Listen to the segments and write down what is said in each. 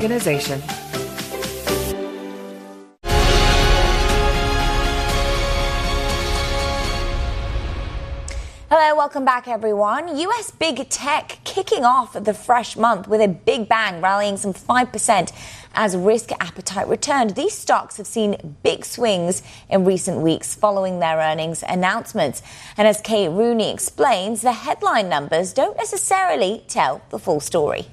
organization. Hello, welcome back, everyone. U.S. big tech kicking off the fresh month with a big bang, rallying some 5% as risk appetite returned. These stocks have seen big swings in recent weeks following their earnings announcements. And as Kate Rooney explains, the headline numbers don't necessarily tell the full story.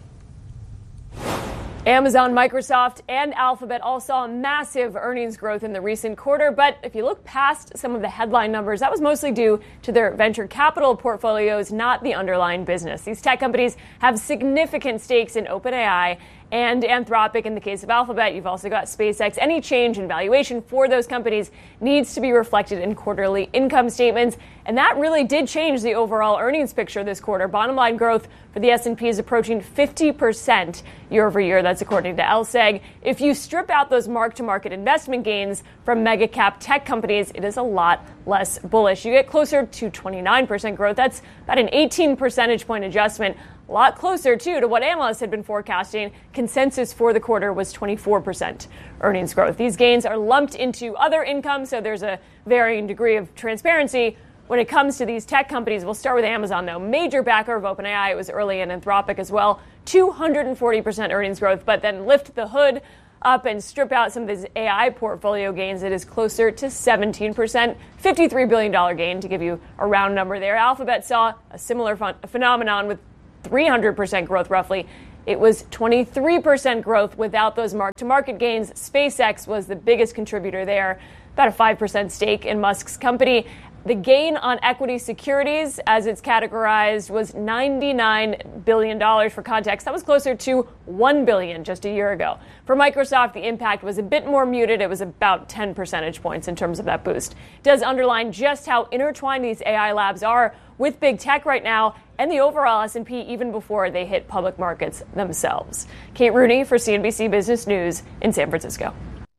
Amazon, Microsoft, and Alphabet all saw massive earnings growth in the recent quarter. But if you look past some of the headline numbers, that was mostly due to their venture capital portfolios, not the underlying business. These tech companies have significant stakes in OpenAI and Anthropic. In the case of Alphabet, you've also got SpaceX. Any change in valuation for those companies needs to be reflected in quarterly income statements. And that really did change the overall earnings picture this quarter. Bottom line growth for the S&P is approaching 50% year over year. That's according to LSEG. If you strip out those mark-to-market investment gains from mega cap tech companies, it is a lot less bullish. You get closer to 29% growth. That's about an 18 percentage point adjustment. A lot closer, too, to what analysts had been forecasting. Consensus for the quarter was 24% earnings growth. These gains are lumped into other income, so there's a varying degree of transparency when it comes to these tech companies. We'll start with Amazon, though. Major backer of OpenAI. It was early in Anthropic as well. 240% earnings growth, but then lift the hood up and strip out some of these AI portfolio gains. It is closer to 17%, $53 billion gain, to give you a round number there. Alphabet saw a similar phenomenon with 300% growth roughly. It was 23% growth without those mark-to-market gains. SpaceX was the biggest contributor there, about a 5% stake in Musk's company. The gain on equity securities, as it's categorized, was $99 billion. For context, that was closer to $1 billion just a year ago. For Microsoft, the impact was a bit more muted. It was about 10 percentage points in terms of that boost. It does underline just how intertwined these AI labs are with big tech right now and the overall S&P even before they hit public markets themselves. Kate Rooney for CNBC Business News in San Francisco.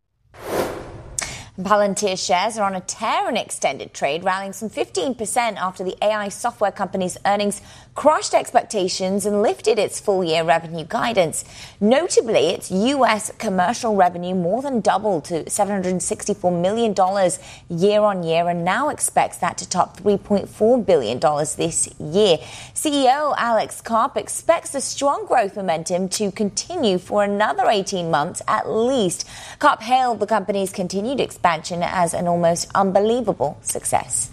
Palantir shares are on a tear in extended trade, rallying some 15% after the AI software company's earnings crushed expectations and lifted its full-year revenue guidance. Notably, its U.S. commercial revenue more than doubled to $764 million year-on-year and now expects that to top $3.4 billion this year. CEO Alex Karp expects the strong growth momentum to continue for another 18 months at least. Karp hailed the company's continued expansion as an almost unbelievable success.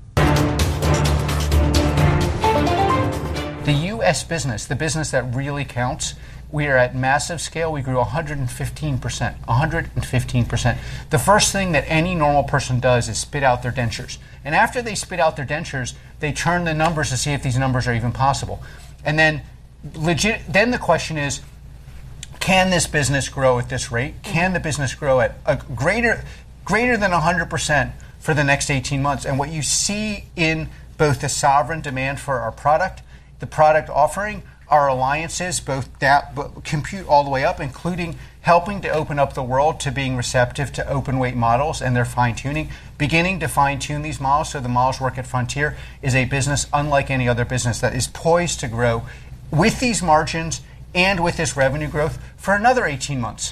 The U.S. business, the business that really counts, we are at massive scale. We grew 115%. 115%. The first thing that any normal person does is spit out their dentures. And after they spit out their dentures, they turn the numbers to see if these numbers are even possible. And then then the question is, can this business grow at this rate? Can the business grow at a greater than 100% for the next 18 months? And what you see in both the sovereign demand for our product, the product offering, our alliances, both that compute all the way up, including helping to open up the world to being receptive to open weight models and their fine-tuning, beginning to fine-tune these models so the models work at Frontier, is a business unlike any other business that is poised to grow with these margins and with this revenue growth for another 18 months.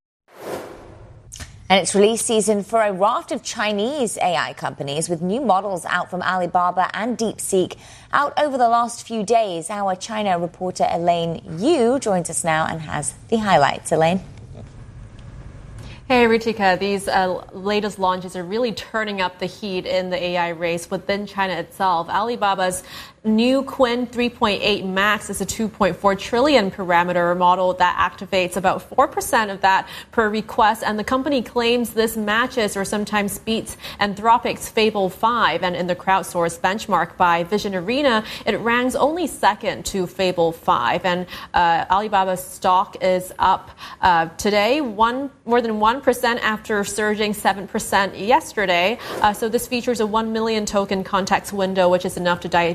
And it's release season for a raft of Chinese AI companies with new models out from Alibaba and DeepSeek out over the last few days. Our China reporter Elaine Yu joins us now and has the highlights. Elaine? Hey, Ritika, these latest launches are really turning up the heat in the AI race within China itself. Alibaba's new Qwen 3.8 Max is a 2.4 trillion parameter model that activates about 4% of that per request. And the company claims this matches or sometimes beats Anthropic's Fable 5. And in the crowdsourced benchmark by Vision Arena, it ranks only second to Fable 5. And Alibaba's stock is up today, more than 1% after surging 7% yesterday. So this features a 1 million token context window, which is enough to digest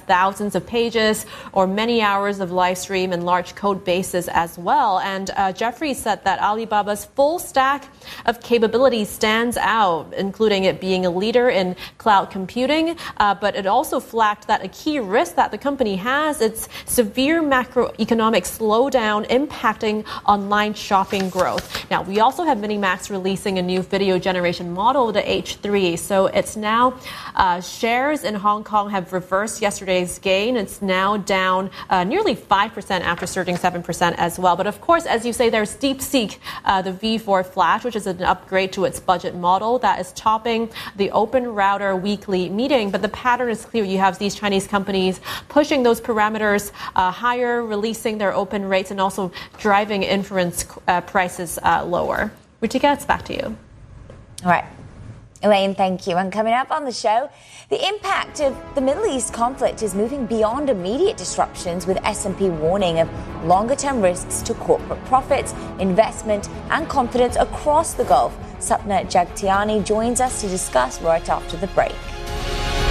thousands of pages or many hours of live stream and large code bases as well. And Jeffrey said that Alibaba's full stack of capabilities stands out, including it being a leader in cloud computing. But it also flagged that a key risk that the company has, it's severe macroeconomic slowdown impacting online shopping growth. Now, we also have Minimax releasing a new video generation model, the H3. So it's now shares in Hong Kong have reversed yesterday's gain. It's now down nearly 5% after surging 7% as well. But of course, as you say, there's DeepSeek, the V4 Flash, which is an upgrade to its budget model that is topping the Open Router weekly meeting. But the pattern is clear. You have these Chinese companies pushing those parameters higher, releasing their open rates, and also driving inference prices lower. Rutika, it's back to you. All right. Elaine, thank you. And coming up on the show, the impact of the Middle East conflict is moving beyond immediate disruptions, with S&P warning of longer-term risks to corporate profits, investment, and confidence across the Gulf. Sapna Jagtiani joins us to discuss right after the break.